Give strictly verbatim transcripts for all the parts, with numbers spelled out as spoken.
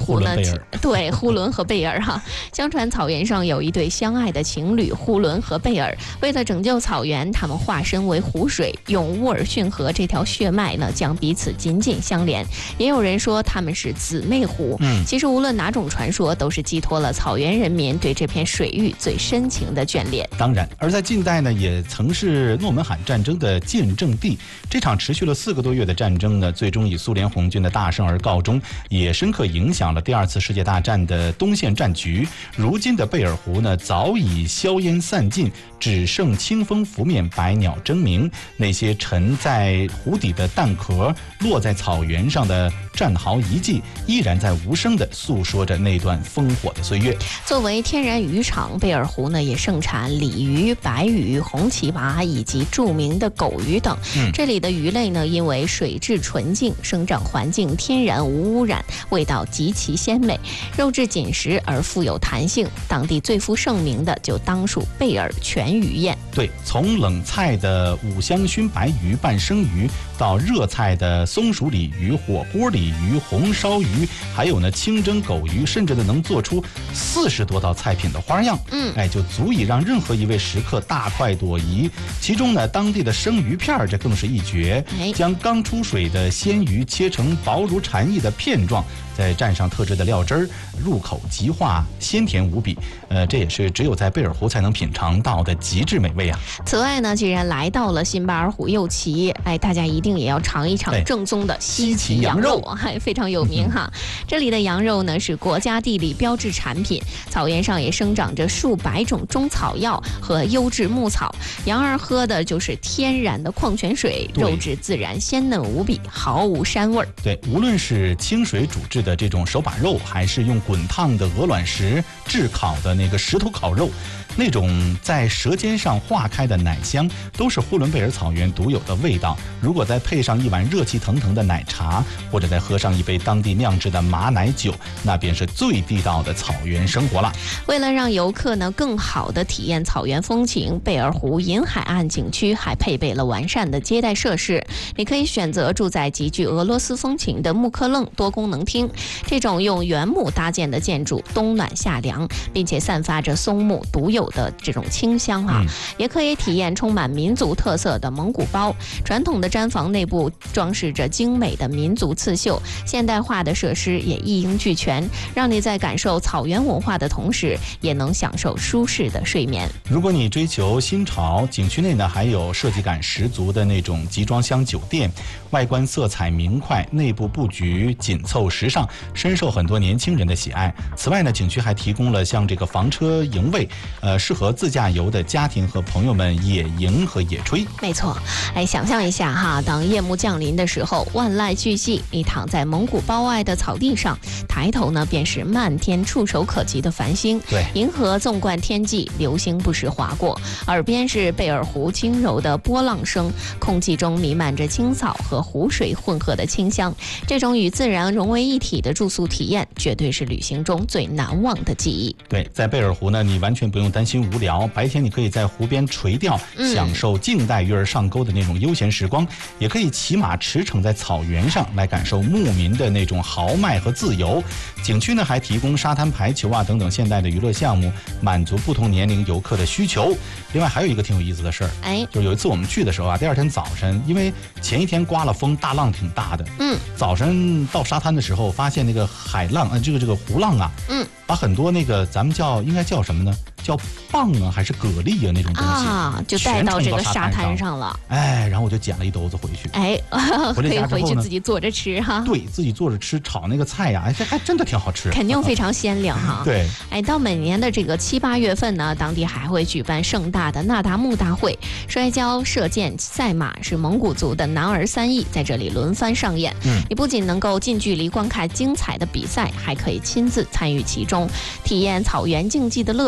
湖呢，对，呼伦和贝尔哈。相传草原上有一对相爱的情侣，呼伦和贝尔，为了拯救草原，他们化身为湖水，用沃尔逊河这条血脉呢，将彼此紧紧相连。也有人说他们是姊妹湖。嗯，其实无论哪种传说，都是寄托了草原人民对这片水域最深情的眷恋。 当然，而在近代呢，也曾是诺门罕战争的见证地。这场持续了四个多月的战争呢，最终以苏联红军的大胜而告终，也深刻影响了第二次世界大战的东线战局。如今的贝尔湖呢，早已硝烟散尽，只剩清风拂面，百鸟争鸣。那些沉在湖底的弹壳，落在草原上的战壕遗迹，依然在无声地诉说着那段烽火的岁月。 作为天然渔场，贝尔湖呢也盛产鲤鱼、白鱼、红鳍鲅以及著名的狗鱼等。嗯、这里的鱼类呢，因为水质纯净，生长环境天然无污染，味道极其鲜美，肉质紧实而富有弹性。当地最负盛名的就当属贝尔全鱼宴。 对，从冷菜的五香熏白鱼、半生鱼，到热菜的松鼠鲤鱼、火锅鲤鱼、红烧鱼，还有呢清蒸狗鱼，甚至呢能做出四十多道菜品的花样。嗯，哎，就足以让任何一位食客大快朵颐。其中呢，当地的生鱼片这更是一绝，将刚出水的鲜鱼切成薄如蝉翼的片状，再蘸上特制的料汁儿，入口即化，鲜甜无比。呃，这也是只有在贝尔湖才能品尝到的极致美味啊！ 此外呢，既然来到了辛巴尔虎右旗，哎，大家一定也要尝一尝正宗的西岐羊肉，还非常有名哈。嗯、这里的羊肉呢是国家地理标志产品，草原上也生长着数百种中草药和优质牧草，羊儿喝的就是天然的矿泉水，肉质自然鲜嫩无比，毫无膻味儿。 对，无论是清水煮制的这种手把肉，还是用滚烫的鹅卵石炙烤的那个石头烤肉，那种在舌尖上化开的奶香，都是呼伦贝尔草原独有的味道。如果再配上一碗热气腾腾的奶茶，或者再喝上一杯当地酿制的马奶酒，那便是最地道的草原生活了。 为了让游客呢更好地体验草原风情，贝尔湖银海岸景区还配备了完善的接待设施。你可以选择住在极具俄罗斯风情的木克楞多功能厅，这种用原木搭建的建筑冬暖夏凉，并且散发着松木独有的这种清香啊。嗯、也可以体验充满民族特色的蒙古包。传统的毡房内部装饰着精美的民族刺绣，现代化的设施也一应俱全，让你在感受草原文化的同时，也能享受舒适的睡眠。 如果你追求新潮，景区内呢还有设计感十足的那种集装箱酒店，外观色彩明快，内部布局紧凑时尚，深受很多年轻人的喜爱。此外呢，景区还提供了像这个房车营位，呃，适合自驾游的家庭和朋友们野营和野炊。 没错，哎，想象一下哈，当夜幕降临的时候，万籁俱寂，你躺在蒙古包外的草地上，抬头呢便是漫天触手可及的繁星， 对， 银河纵贯天际，流星不时划过，耳边是贝尔湖轻柔的波浪声，空气中弥漫着青草和湖水混合的清香。这种与自然融为一体的住宿体验，绝对是旅行中最难忘的记忆。 对，在贝尔湖呢，你完全不用担心无聊，白天你可以在湖边垂钓，嗯、享受静待鱼儿上钩的那种悠闲时光，也可以骑马驰骋在草原上来感受牧民的那种豪迈和自由。景区呢还提供沙滩排球啊等等现代的娱乐项目，满足不同年龄游客的需求。另外还有一个挺有意思的事儿，哎，就是有一次我们去的时候啊，第二天早晨，因为前一天刮了风，大浪挺大的，嗯，早晨到沙滩的时候，发现那个海浪，呃，这个这个湖浪啊，嗯，把很多那个咱们叫应该叫什么呢？叫蚌啊还是蛤蜊啊那种东西啊，就带到这个沙滩上了。 哎，然后我就捡了一兜子回去。 哎，可以回去自己做着吃哈。 对，自己做着吃，炒那个菜呀，哎，这还真的挺好吃。 肯定非常鲜亮哈。 对。 哎，到每年的这个七八月份呢，当地还会举办盛大的那达慕大会，摔跤、射箭、赛马是蒙古族的男儿三艺在这里轮番上演。嗯，你不仅能够近距离观看精彩的比赛，还可以亲自参与其中，体验草原竞技的乐趣。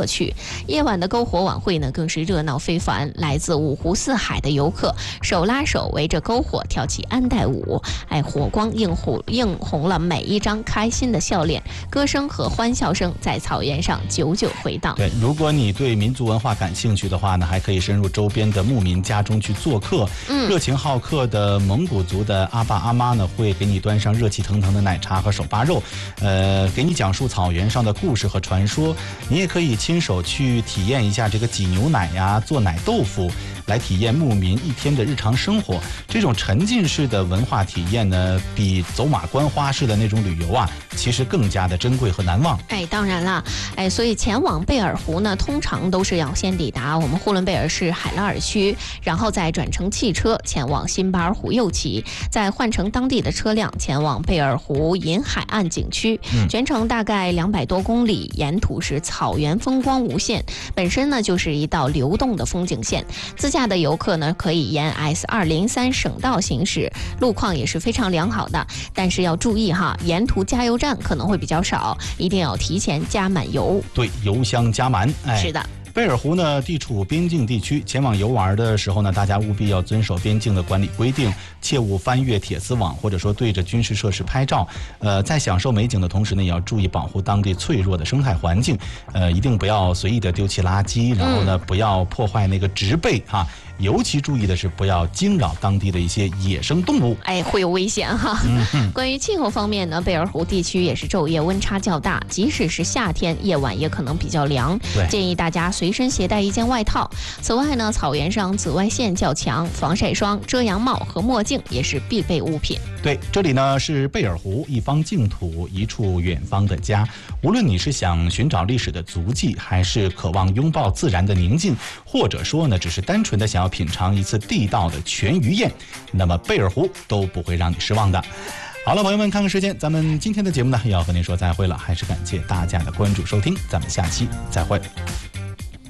夜晚的篝火晚会呢，更是热闹非凡，来自五湖四海的游客手拉手围着篝火跳起安代舞，哎，火光映红映红了每一张开心的笑脸，歌声和欢笑声在草原上久久回荡。 对，如果你对民族文化感兴趣的话呢，还可以深入周边的牧民家中去做客。嗯，热情好客的蒙古族的阿爸阿妈呢，会给你端上热气腾腾的奶茶和手扒肉，呃，给你讲述草原上的故事和传说。你也可以亲手去体验一下这个挤牛奶呀、做奶豆腐，来体验牧民一天的日常生活。这种沉浸式的文化体验呢，比走马观花式的那种旅游啊，其实更加的珍贵和难忘。 哎，当然了，哎，所以前往贝尔湖呢，通常都是要先抵达我们呼伦贝尔市海拉尔区，然后再转乘汽车前往辛巴尔虎右旗，再换乘当地的车辆前往贝尔湖银海岸景区。嗯、全程大概两百多公里，沿途是草原风光无限，本身呢就是一道流动的风景线。自驾的游客呢，可以沿 S 二零三省道行驶，路况也是非常良好的，但是要注意哈，沿途加油站可能会比较少，一定要提前加满油。 对，油箱加满。哎， 是的。 贝尔湖呢，地处边境地区，前往游玩的时候呢，大家务必要遵守边境的管理规定，切勿翻越铁丝网，或者说对着军事设施拍照。呃，在享受美景的同时呢，也要注意保护当地脆弱的生态环境。呃，一定不要随意的丢弃垃圾，然后呢，不要破坏那个植被哈。尤其注意的是，不要惊扰当地的一些野生动物， 哎，会有危险哈。嗯、关于气候方面呢，贝尔湖地区也是昼夜温差较大，即使是夏天，夜晚也可能比较凉。建议大家随身携带一件外套。此外呢，草原上紫外线较强，防晒霜、遮阳帽和墨镜也是必备物品。 对，这里呢是贝尔湖，一方净土，一处远方的家。无论你是想寻找历史的足迹，还是渴望拥抱自然的宁静，或者说呢，只是单纯的想要品尝一次地道的全鱼宴，那么贝尔湖都不会让你失望的。好了，朋友们，看看时间，咱们今天的节目呢，要和您说再会了，还是感谢大家的关注收听，咱们下期再会。